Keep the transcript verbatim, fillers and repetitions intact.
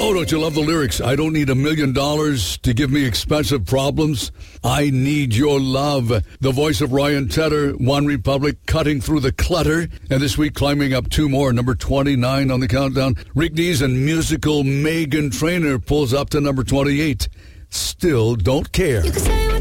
Oh, don't you love the lyrics? I don't need a million dollars to give me expensive problems. I need your love. The voice of Ryan Tedder, One Republic, cutting through the clutter. And this week, climbing up two more, number twenty-nine on the countdown. Rick Dees and musical Meghan Trainor pulls up to number twenty-eight. Still Don't Care. You can say what